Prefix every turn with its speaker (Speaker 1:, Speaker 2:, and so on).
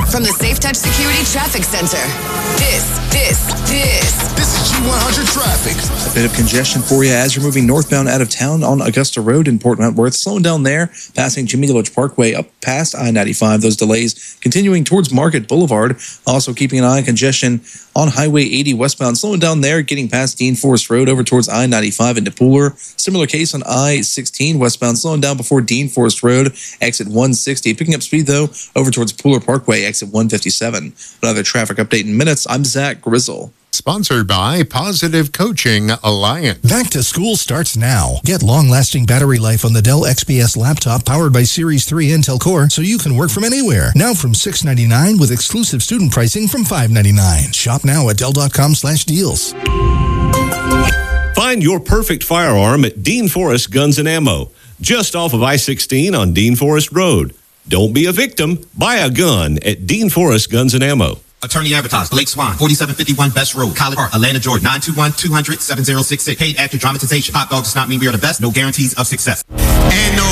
Speaker 1: From the Safe Touch Security Traffic Center, this
Speaker 2: is G100 traffic.
Speaker 3: A bit of congestion for you as you're moving northbound out of town on Augusta Road in Port Wentworth. Slowing down there, passing Jimmy Lodge Parkway up past I-95. Those delays continuing towards Market Boulevard. Also keeping an eye on congestion on Highway 80 westbound. Slowing down there, getting past Dean Forest Road over towards I-95 into Pooler. Similar case on I-16 westbound. Slowing down before Dean Forest Road, exit 160. Picking up speed, though, over towards Pooler Parkway, exit 157. Another traffic update in minutes. I'm Zach Grizzle.
Speaker 2: Sponsored by Positive Coaching Alliance.
Speaker 4: Back to school starts now. Get long-lasting battery life on the Dell XPS laptop powered by Series 3 Intel Core so you can work from anywhere. Now from $699 with exclusive student pricing from $599. Shop now at Dell.com/deals.
Speaker 5: Find your perfect firearm at Dean Forest Guns and Ammo, just off of I-16 on Dean Forest Road. Don't be a victim. Buy a gun at Dean Forest Guns and Ammo.
Speaker 6: Attorney advertised. Blake Swan, 4751 Best Road, College Park, Atlanta, Georgia, 921-200-7066. Paid after dramatization. Hot dog does not mean we are the best. No guarantees of success. And no